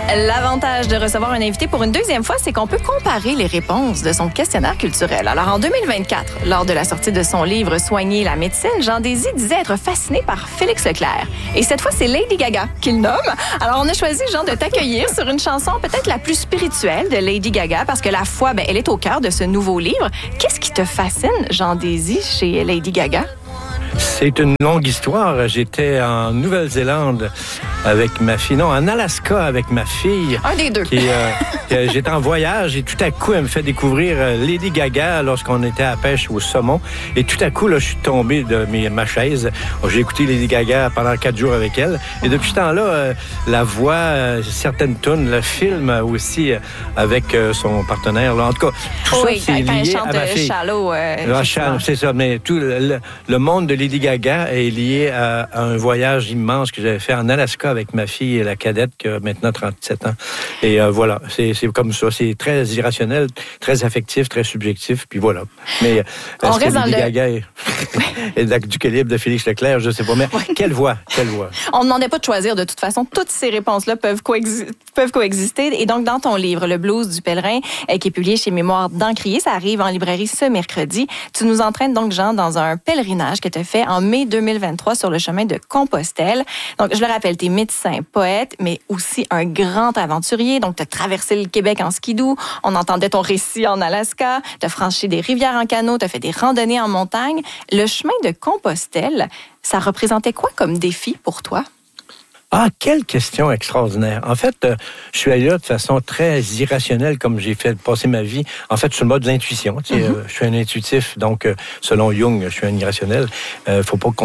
L'avantage de recevoir un invité pour une deuxième fois, c'est qu'on peut comparer les réponses de son questionnaire culturel. Alors, en 2024, lors de la sortie de son livre « Soigner la médecine », Jean Désy disait être fasciné par Félix Leclerc. Et cette fois, c'est Lady Gaga qu'il nomme. Alors, on a choisi, Jean, de t'accueillir sur une chanson peut-être la plus spirituelle de Lady Gaga, parce que la foi, elle est au cœur de ce nouveau livre. Qu'est-ce qui te fascine, Jean Désy, chez Lady Gaga? C'est une longue histoire. J'étais en Nouvelle-Zélande avec ma fille, non, en Alaska avec ma fille. Un des deux. J'étais en voyage et tout à coup, elle me fait découvrir Lady Gaga lorsqu'on était à la pêche au saumon. Et tout à coup, là, je suis tombé de ma chaise. J'ai écouté Lady Gaga pendant 4 jours avec elle. Et depuis ce temps-là, la voix, certaines tunes, le film aussi avec son partenaire. Là. En tout cas, tout ça, c'est lié à ma fille. Shallow, c'est ça, mais tout le monde de Lady Gaga est lié à un voyage immense que j'avais fait en Alaska avec ma fille, la cadette, qui a maintenant 37 ans. Et voilà, c'est comme ça. C'est très irrationnel, très affectif, très subjectif, puis voilà. Mais est-ce que Lady Gaga est du calibre de Félix Leclerc? Je ne sais pas, mais quelle voix! On ne demandait pas de choisir. De toute façon, toutes ces réponses-là peuvent coexister. Et donc, dans ton livre, Le blues du pèlerin, qui est publié chez Mémoire d'Encrier, ça arrive en librairie ce mercredi. Tu nous entraînes donc, Jean, dans un pèlerinage que tu as fait en mai 2023 sur le chemin de Compostelle. Donc, je le rappelle, tu es médecin, poète, mais aussi un grand aventurier. Donc, tu as traversé le Québec en skidoo. On entendait ton récit en Alaska. Tu as franchi des rivières en canot. Tu as fait des randonnées en montagne. Le chemin de Compostelle, ça représentait quoi comme défi pour toi? Ah, quelle question extraordinaire. En fait, je suis allé là de façon très irrationnelle, comme j'ai fait passer ma vie. En fait, sur le mode de l'intuition. Tu sais, je suis un intuitif, donc selon Jung, je suis un irrationnel. Faut pas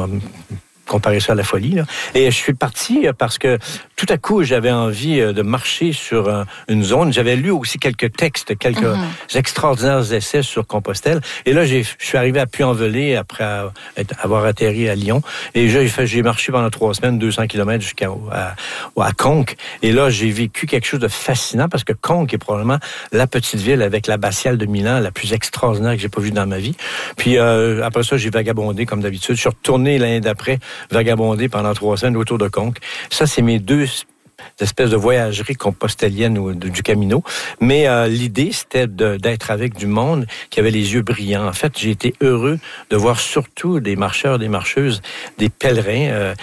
comparer ça à la folie. Là. Et je suis parti parce que tout à coup, j'avais envie de marcher sur une zone. J'avais lu aussi quelques textes, quelques extraordinaires essais sur Compostelle. Et là, je suis arrivé à Puy-en-Velay après avoir atterri à Lyon. Et j'ai marché pendant 3 semaines, 200 km jusqu'à Conques. Et là, j'ai vécu quelque chose de fascinant parce que Conques est probablement la petite ville avec l'abbatiale de Milan, la plus extraordinaire que j'ai pas vue dans ma vie. Puis après ça, j'ai vagabondé comme d'habitude. Je suis retourné l'année d'après vagabondé pendant 3 semaines autour de Conques. Ça, c'est mes 2 espèces de voyageries compostelliennes ou du Camino. Mais l'idée, c'était d'être avec du monde qui avait les yeux brillants. En fait, j'ai été heureux de voir surtout des marcheurs, des marcheuses, des pèlerins,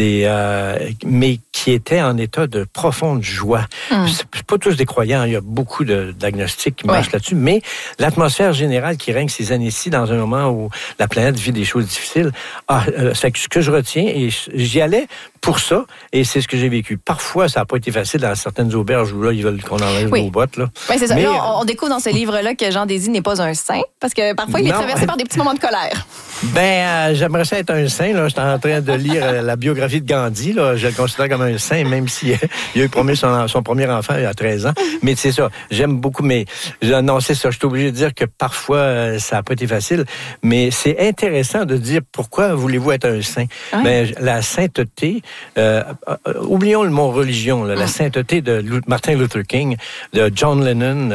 mais qui étaient en état de profonde joie. C'est pas tous des croyants, il y a beaucoup d'agnostiques qui marchent là-dessus, mais l'atmosphère générale qui règne ces années-ci, dans un moment où la planète vit des choses difficiles, c'est ce que je retiens, et j'y allais pour ça, et c'est ce que j'ai vécu. Parfois, ça n'a pas été facile dans certaines auberges où là, ils veulent qu'on enlève nos bottes. Là. Oui, c'est ça. Mais là, on découvre dans ce livre-là que Jean Désy n'est pas un saint, parce que parfois, il est traversé par des petits moments de colère. J'aimerais ça être un saint. Là. J'étais en train de lire la biographie de Gandhi. Là. Je le considère comme un saint, même s'il a eu promis son premier enfant il y a 13 ans. Mais c'est ça, j'aime beaucoup. Mais non, c'est ça, je suis obligé de dire que parfois, ça n'a pas été facile. Mais c'est intéressant de dire pourquoi voulez-vous être un saint? La sainteté, oublions le mot religion, là, la sainteté de Martin Luther King, de John Lennon,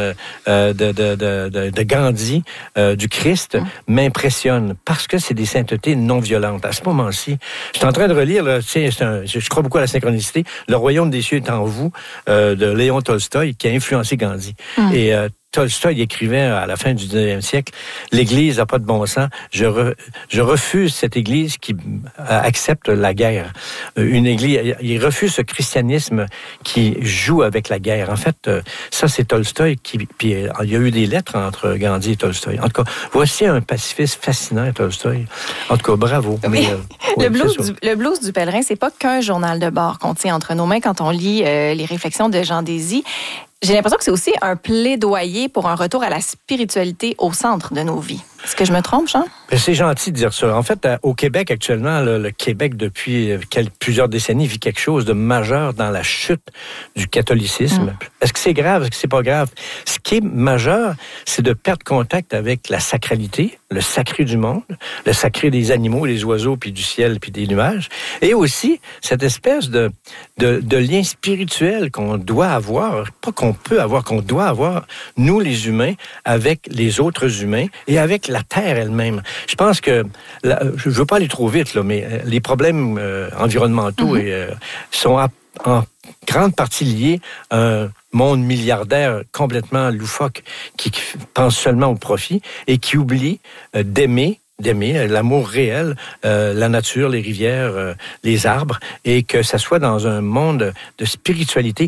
de Gandhi, du Christ, m'impressionne parce que c'est des saintetés non violentes. À ce moment-ci, je suis en train de relire, là, je crois beaucoup à la synchronicité, Le royaume des cieux est en vous, de Léon Tolstoï, qui a influencé Gandhi. Et Tolstoï écrivait à la fin du 19e siècle, l'Église n'a pas de bon sens. Je refuse cette Église qui accepte la guerre. Une Église, il refuse ce christianisme qui joue avec la guerre. En fait, ça c'est Tolstoï puis il y a eu des lettres entre Gandhi et Tolstoï. En tout cas, voici un pacifiste fascinant, Tolstoï. En tout cas, bravo. Mais, le blues du pèlerin, c'est pas qu'un journal de bord qu'on tient entre nos mains quand on lit les réflexions de Jean Désy. J'ai l'impression que c'est aussi un plaidoyer pour un retour à la spiritualité au centre de nos vies. Est-ce que je me trompe, Jean? C'est gentil de dire ça. En fait, au Québec, actuellement, le Québec, depuis plusieurs décennies, vit quelque chose de majeur dans la chute du catholicisme. Est-ce que c'est grave? Est-ce que c'est pas grave? Ce qui est majeur, c'est de perdre contact avec la sacralité, le sacré du monde, le sacré des animaux, des oiseaux, puis du ciel, puis des nuages. Et aussi, cette espèce de lien spirituel qu'on doit avoir, pas qu'on peut avoir, qu'on doit avoir, nous, les humains, avec les autres humains et avec la Terre elle-même. Je pense que, je ne veux pas aller trop vite, là, mais les problèmes environnementaux sont en grande partie lié à un monde milliardaire complètement loufoque qui pense seulement au profit et qui oublie d'aimer l'amour réel, la nature, les rivières, les arbres, et que ça soit dans un monde de spiritualité.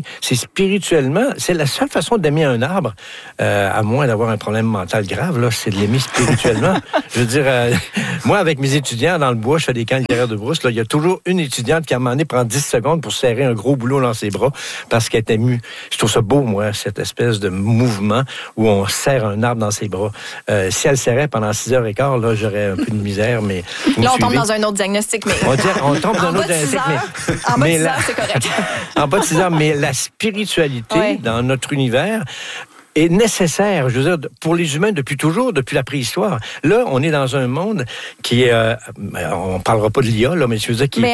C'est la seule façon d'aimer un arbre, à moins d'avoir un problème mental grave, là, c'est de l'aimer spirituellement. Je veux dire, moi, avec mes étudiants dans le bois, je fais des camps littéraires de brousse, là, il y a toujours une étudiante qui, à un moment donné, prend 10 secondes pour serrer un gros boulot dans ses bras parce qu'elle est émue. Je trouve ça beau, moi, cette espèce de mouvement où on serre un arbre dans ses bras. Si elle serrait pendant 6h15, là, j'aurais un peu de misère, mais... Là, on tombe dans un autre diagnostic, mais... On tombe dans un autre diagnostic, mais... En bas de 6 heures, c'est correct. En bas de 6 heures, mais la spiritualité dans notre univers est nécessaire, je veux dire, pour les humains depuis toujours, depuis la préhistoire. Là, on est dans un monde qui est... on parlera pas de l'IA, là, mais je veux dire, qui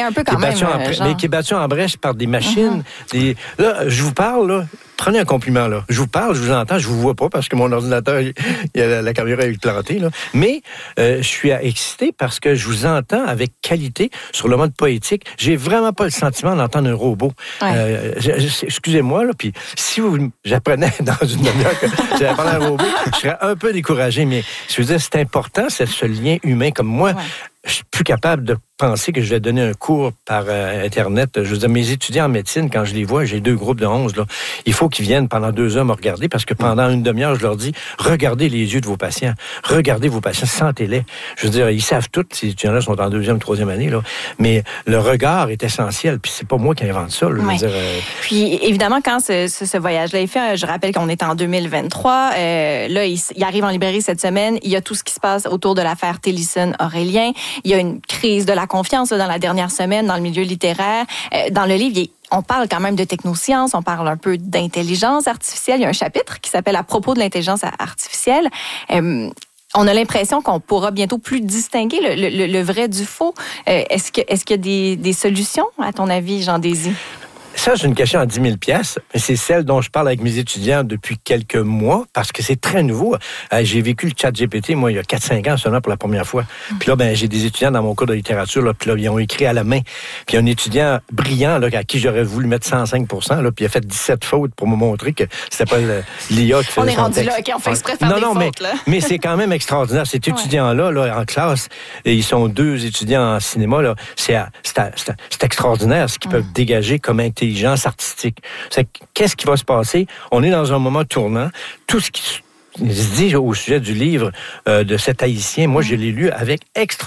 est battu en brèche par des machines. Là, je vous parle, là, prenez un compliment, là. Je vous parle, je vous entends, je vous vois pas parce que mon ordinateur, la caméra est plantée, là. Mais je suis excité parce que je vous entends avec qualité sur le mode poétique. J'ai vraiment pas le sentiment d'entendre un robot. Excusez-moi, là, puis si j'apprenais dans une demi-heure que j'allais parler à un robot, je serais un peu découragé, mais je veux dire, c'est important, c'est ce lien humain. Comme moi, je suis plus capable de penser que je vais donner un cours par Internet. Je veux dire, mes étudiants en médecine, quand je les vois, j'ai 2 groupes de 11, là, il faut qu'ils viennent pendant 2 heures me regarder parce que pendant une demi-heure, je leur dis, regardez les yeux de vos patients. Regardez vos patients, sentez-les. Je veux dire, ils savent tout, ces étudiants-là sont en 2e, 3e année, là. Mais le regard est essentiel, puis c'est pas moi qui invente ça, là, je veux dire, Puis, évidemment, quand ce voyage-là est fait, je rappelle qu'on est en 2023, là, il arrive en librairie cette semaine, il y a tout ce qui se passe autour de l'affaire Tillerson-Aurélien, il y a une crise de la confiance là, dans la dernière semaine dans le milieu littéraire. Dans le livre, on parle quand même de technosciences, on parle un peu d'intelligence artificielle. Il y a un chapitre qui s'appelle « À propos de l'intelligence artificielle ». On a l'impression qu'on pourra bientôt plus distinguer le vrai du faux. Est-ce qu'il y a des solutions, à ton avis, Jean Désy? Ça, c'est une question à 10 000 $, mais c'est celle dont je parle avec mes étudiants depuis quelques mois, parce que c'est très nouveau. J'ai vécu le ChatGPT, moi, il y a 4-5 ans seulement pour la première fois. Puis là, j'ai des étudiants dans mon cours de littérature, là, puis là, ils ont écrit à la main. Puis un étudiant brillant, là, à qui j'aurais voulu mettre 105 %, là, puis il a fait 17 fautes pour me montrer que c'était pas l'IA qui faisait son texte. On est rendu là, OK, on fait exprès de faire des fautes, là. Mais c'est quand même extraordinaire. Cet étudiant-là, là, en classe, et ils sont 2 étudiants en cinéma, là, c'est extraordinaire ce qu'ils peuvent dégager comme intelligence artistique. Qu'est-ce qui va se passer? On est dans un moment tournant. Tout ce qui se dit au sujet du livre de cet Haïtien, moi, je l'ai lu avec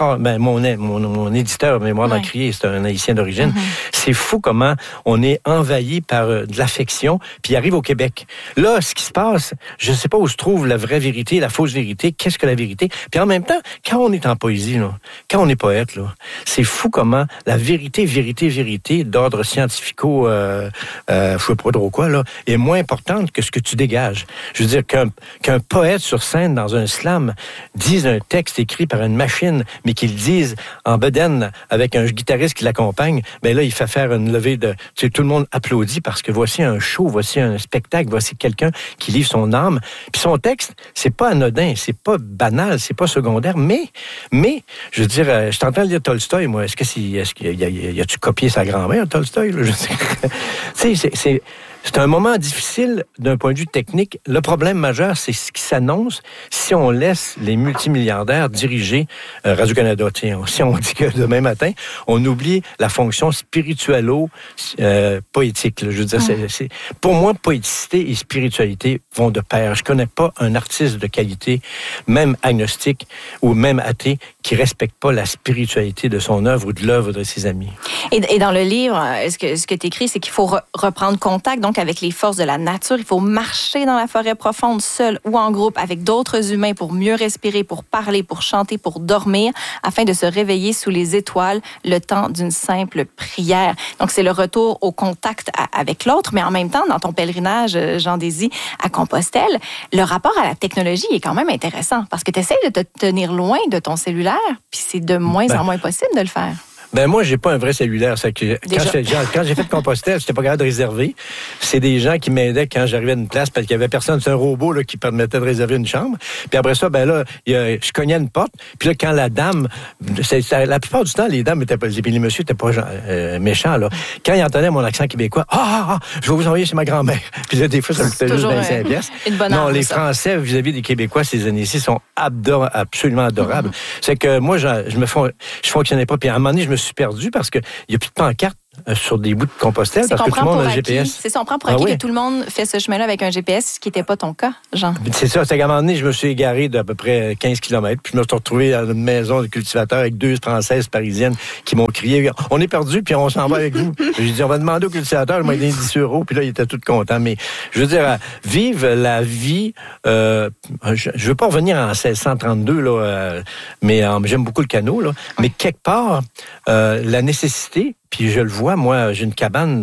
mon éditeur, Mémoire d'Encrier, c'est un Haïtien d'origine. C'est fou comment on est envahi par de l'affection, puis il arrive au Québec. Là, ce qui se passe, je ne sais pas où se trouve la vraie vérité, la fausse vérité, qu'est-ce que la vérité? Puis en même temps, quand on est en poésie, là, quand on est poète, là, c'est fou comment la vérité d'ordre scientifico, je sais pas trop quoi, là, est moins importante que ce que tu dégages. Je veux dire qu'un poète sur scène dans un slam dise un texte écrit par une machine, mais qu'il dise en bedaine avec un guitariste qui l'accompagne, ben là, il fait faire une levée de... Tu sais, tout le monde applaudit parce que voici un show, voici un spectacle, voici quelqu'un qui livre son âme. Puis son texte, c'est pas anodin, c'est pas banal, c'est pas secondaire, mais je veux dire, je t'entends lire Tolstoï, moi. Est-ce qu'il y a-tu copié sa grand-mère, Tolstoï? Là? Tu sais, c'est un moment difficile d'un point de vue technique. Le problème majeur, c'est ce qui s'annonce si on laisse les multimilliardaires diriger Radio-Canada. Si on dit que demain matin, on oublie la fonction spiritualo-poétique. Je veux dire, pour moi, poéticité et spiritualité vont de pair. Je connais pas un artiste de qualité, même agnostique ou même athée, qui respecte pas la spiritualité de son œuvre ou de l'œuvre de ses amis. Et dans le livre, ce que tu écris, c'est qu'il faut reprendre contact donc avec les forces de la nature. Il faut marcher dans la forêt profonde, seul ou en groupe, avec d'autres humains pour mieux respirer, pour parler, pour chanter, pour dormir, afin de se réveiller sous les étoiles le temps d'une simple prière. Donc, c'est le retour au contact avec l'autre, mais en même temps, dans ton pèlerinage, Jean Désy, à Compostelle, le rapport à la technologie est quand même intéressant, parce que tu essaies de te tenir loin de ton cellulaire, puis c'est de moins en moins possible de le faire. Ben moi, j'ai pas un vrai cellulaire. C'est que quand j'ai fait Compostelle, j'étais pas capable de réserver. C'est des gens qui m'aidaient quand j'arrivais à une place parce qu'il y avait personne. C'est un robot là, qui permettait de réserver une chambre. Puis après ça, ben là, je cognais à une porte. Puis là, quand la dame, la plupart du temps, les dames étaient pas, les messieurs étaient pas méchants là. Quand ils entendaient mon accent québécois, je vais vous envoyer chez ma grand-mère. Puis là, des fois, ça me coûtait juste 25 pièces. Non, les Français vis-à-vis des Québécois ces années-ci sont absolument adorables. C'est que moi, je fonctionnais pas. Puis à un moment donné, je me suis perdu parce qu'il n'y a plus de pancarte sur des bouts de Compostelle parce que tout le monde a un GPS. C'est ça, on prend pour acquis que tout le monde fait ce chemin-là avec un GPS, ce qui n'était pas ton cas, Jean. C'est ça, c'est qu'à un moment donné, je me suis égaré d'à peu près 15 km, puis je me suis retrouvé dans une maison de cultivateur avec 2 Françaises parisiennes qui m'ont crié « On est perdu, puis on s'en va avec vous. » J'ai dit « On va demander au cultivateur, il m'a donné 10 €, puis là, il était tout content. Mais je veux dire, vivre la vie, je veux pas revenir en 1632, là, mais j'aime beaucoup le canot, là, mais quelque part, la nécessité. Puis je le vois, moi, j'ai une cabane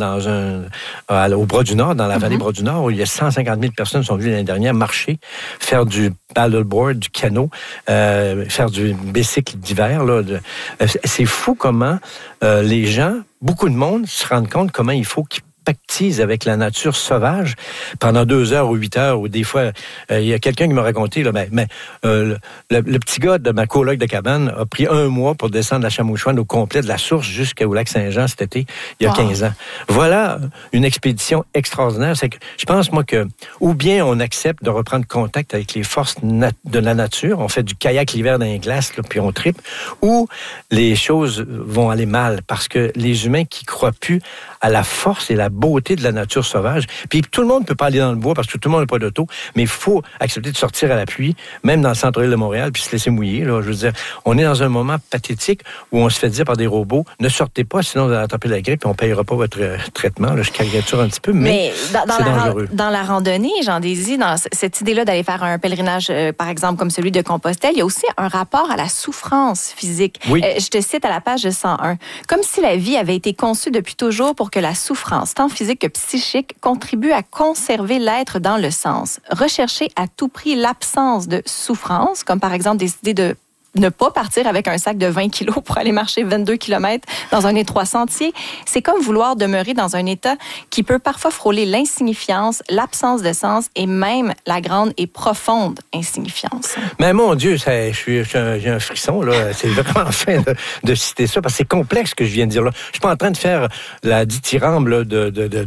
au Bras-du-Nord, dans la vallée Bras-du-Nord, où il y a 150 000 personnes qui sont venues l'année dernière marcher, faire du paddleboard, du canot, faire du bicycle d'hiver. Là. C'est fou comment les gens, beaucoup de monde, se rendent compte comment il faut qu'ils pactise avec la nature sauvage pendant 2 heures ou 8 heures, ou des fois, il y a quelqu'un qui m'a raconté, là, le petit gars de ma coloc de cabane a pris 1 mois pour descendre la Chamouchouane au complet de la source jusqu'au lac Saint-Jean cet été, il y a 15 ans. Voilà une expédition extraordinaire. C'est que je pense, moi, que ou bien on accepte de reprendre contact avec les forces de la nature, on fait du kayak l'hiver dans les glaces, là, puis on tripe, ou les choses vont aller mal parce que les humains qui croient plus à la force et la beauté de la nature sauvage. Puis tout le monde ne peut pas aller dans le bois parce que tout le monde n'a pas d'auto, mais il faut accepter de sortir à la pluie, même dans le centre-ville de Montréal, puis se laisser mouiller. Là. Je veux dire, on est dans un moment pathétique où on se fait dire par des robots, ne sortez pas, sinon vous allez attraper la grippe et on ne payera pas votre traitement. Là, je caricature un petit peu, mais c'est dangereux. Dans la randonnée, Jean Désy, dans cette idée-là d'aller faire un pèlerinage, par exemple, comme celui de Compostelle, il y a aussi un rapport à la souffrance physique. Oui. Je te cite à la page 101. Comme si la vie avait été conçue depuis toujours pour que la souffrance, tant physique que psychique, contribue à conserver l'être dans le sens. Rechercher à tout prix l'absence de souffrance, comme par exemple décider de ne pas partir avec un sac de 20 kilos pour aller marcher 22 km dans un étroit sentier, c'est comme vouloir demeurer dans un état qui peut parfois frôler l'insignifiance, l'absence de sens et même la grande et profonde insignifiance. Mais mon Dieu, j'ai un frisson, là. C'est vraiment fin de citer ça, parce que c'est complexe ce que je viens de dire là. Je suis pas en train de faire la dithyrambe là, de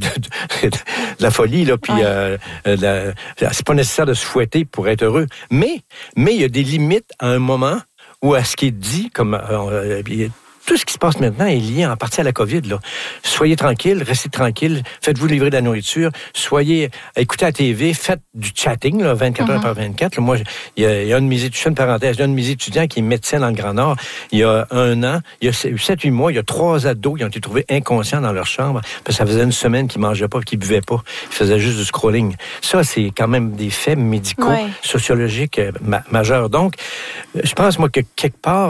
la folie, là, puis c'est pas nécessaire de se fouetter pour être heureux. Mais il y a des limites à un moment ou à ce qui est dit, comme tout ce qui se passe maintenant est lié en partie à la COVID. Là. Soyez tranquille, restez tranquille, faites-vous livrer de la nourriture, écoutez la TV, faites du chatting, là, 24 heures par 24. Là, moi, il y a un de mes étudiants, une parenthèse, il y a un de mes étudiants qui est médecin dans le Grand Nord. Il y a 1 an, il y a 7-8 mois, il y a 3 ados qui ont été trouvés inconscients dans leur chambre parce que ça faisait 1 semaine qu'ils ne mangeaient pas, qu'ils ne buvaient pas. Ils faisaient juste du scrolling. Ça, c'est quand même des faits médicaux, sociologiques majeurs. Donc, je pense, moi, que quelque part,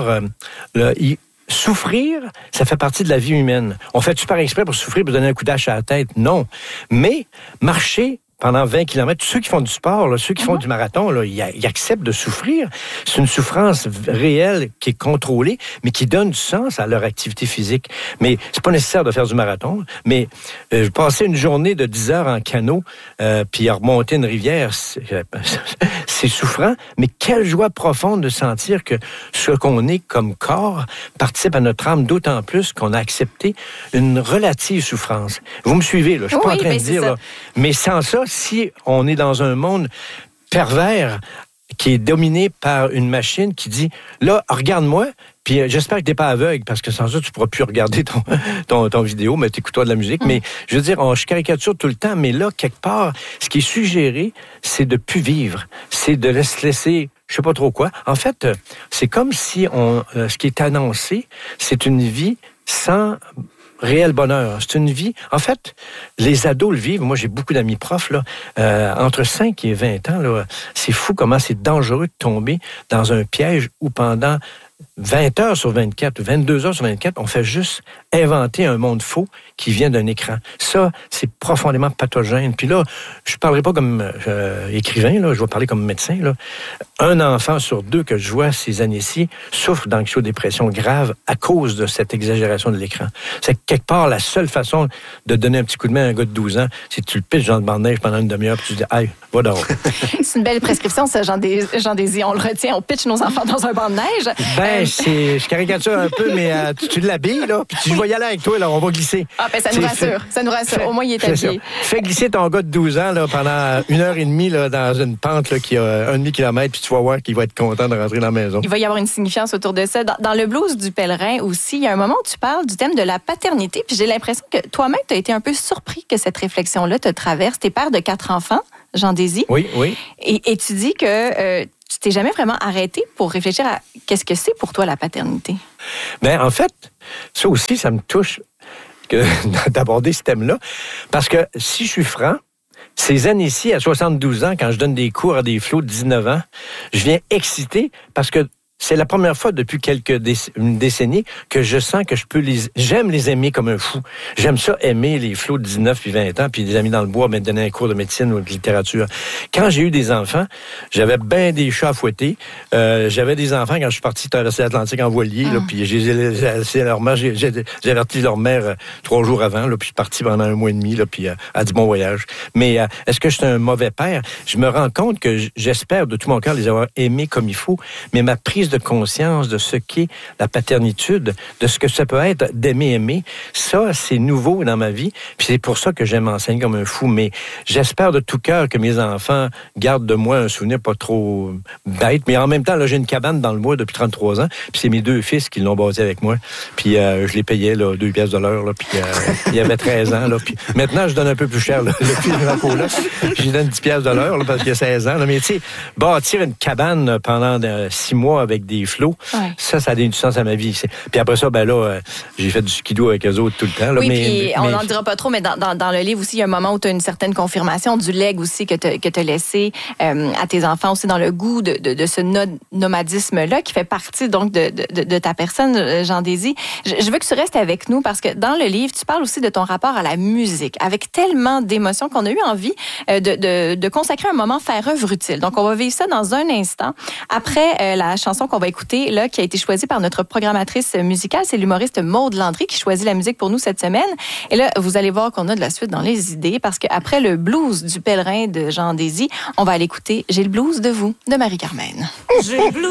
souffrir, ça fait partie de la vie humaine. On fait super exprès pour souffrir, pour donner un coup d'âge à la tête? Non. Mais marcher pendant 20 km, ceux qui font du sport, là, ceux qui font du marathon, là, ils acceptent de souffrir. C'est une souffrance réelle qui est contrôlée, mais qui donne du sens à leur activité physique. Mais c'est pas nécessaire de faire du marathon. Mais passer une journée de 10 heures en canot, puis à remonter une rivière, c'est souffrant. Mais quelle joie profonde de sentir que ce qu'on est comme corps participe à notre âme, d'autant plus qu'on a accepté une relative souffrance. Vous me suivez, là? Je suis pas en train de dire, là. Mais sans ça, si on est dans un monde pervers qui est dominé par une machine qui dit « Là, regarde-moi, puis j'espère que t'es pas aveugle, parce que sans ça, tu pourras plus regarder ton vidéo, mais t'écoutes-toi de la musique. » Mais je veux dire, je caricature tout le temps, mais là, quelque part, ce qui est suggéré, c'est de plus vivre. C'est de se laisser, je sais pas trop quoi. En fait, c'est comme si ce qui est annoncé, c'est une vie sans réel bonheur. C'est une vie... En fait, les ados le vivent. Moi, j'ai beaucoup d'amis profs, là, entre 5 et 20 ans. Là, c'est fou comment c'est dangereux de tomber dans un piège où pendant 20 heures sur 24, 22 heures sur 24, on fait juste inventer un monde faux qui vient d'un écran. Ça, c'est profondément pathogène. Puis là, je ne parlerai pas comme écrivain, là, je vais parler comme médecin. Là. Un enfant sur 2 que je vois ces années-ci souffre d'anxio-dépression grave à cause de cette exagération de l'écran. C'est quelque part la seule façon de donner un petit coup de main à un gars de 12 ans, c'est que tu le pitches dans le banc de neige pendant une demi-heure, puis tu dis « Hey, va dehors ». C'est une belle prescription, ça, Jean Désir. On le retient, on pitch nos enfants dans un banc de neige. Ben, je caricature un peu, mais tu l'habilles, là, puis je vais y aller avec toi, là, on va glisser. Ah, ben ça nous rassure. Ça nous rassure. Au moins, il est habillé. Fais glisser ton gars de 12 ans là, pendant 1h30 là, dans une pente là, qui a 1,5 km, puis tu vas voir qu'il va être content de rentrer dans la maison. Il va y avoir une signifiance autour de ça. Dans le blues du pèlerin aussi, il y a un moment où tu parles du thème de la paternité, puis j'ai l'impression que toi-même, tu as été un peu surpris que cette réflexion-là te traverse. T'es père de 4 enfants, Jean Désir. Oui, oui. Et tu dis que tu t'es jamais vraiment arrêté pour réfléchir à qu'est-ce que c'est pour toi la paternité? Bien, en fait, ça aussi, ça me touche d'aborder ce thème-là. Parce que si je suis franc, ces années-ci, à 72 ans, quand je donne des cours à des flots de 19 ans, je viens excité parce que c'est la première fois depuis une décennie que je sens que j'aime les aimer comme un fou. J'aime ça aimer les flots de 19 puis 20 ans, puis des amis dans le bois, me donner un cours de médecine ou de littérature. Quand j'ai eu des enfants, j'avais bien des chats à fouetter. J'avais des enfants quand je suis parti traverser l'Atlantique en voilier, là, puis j'ai averti leur mère 3 jours avant, là, puis je suis parti pendant 1 mois et demi, là, puis elle a dit bon voyage. Mais est-ce que je suis un mauvais père? Je me rends compte que j'espère de tout mon cœur les avoir aimés comme il faut, mais ma prise de conscience de ce qu'est la paternitude, de ce que ça peut être d'aimer, ça, c'est nouveau dans ma vie. Puis c'est pour ça que j'aime enseigner comme un fou. Mais j'espère de tout cœur que mes enfants gardent de moi un souvenir pas trop bête. Mais en même temps, là, j'ai une cabane dans le bois depuis 33 ans. Puis c'est mes 2 fils qui l'ont bâti avec moi. Puis je les payais là, 2 piastres de l'heure. Là, puis il avait 13 ans. Là, puis maintenant, je donne un peu plus cher. Là, le fils de la là, je lui donne 10 piastres de l'heure là, parce qu'il a 16 ans. Là. Mais tu sais, bâtir une cabane pendant 6 mois avec des flots, ça a donné du sens à ma vie. Puis après ça, ben là, j'ai fait du skidoo avec eux autres tout le temps. Là, oui, puis on n'en dira pas trop, mais dans le livre aussi, il y a un moment où tu as une certaine confirmation du legs aussi que tu as laissé à tes enfants aussi dans le goût de ce nomadisme-là qui fait partie donc de ta personne, Jean Désir. Je veux que tu restes avec nous parce que dans le livre, tu parles aussi de ton rapport à la musique avec tellement d'émotions qu'on a eu envie de consacrer un moment faire œuvre utile. Donc, on va vivre ça dans un instant. Après la chanson qu'on va écouter, là, qui a été choisie par notre programmatrice musicale, c'est l'humoriste Maude Landry qui choisit la musique pour nous cette semaine. Et là, vous allez voir qu'on a de la suite dans les idées parce qu'après le blues du pèlerin de Jean Désir, on va aller écouter J'ai le blues de vous de Marie-Carmen. J'ai le blues.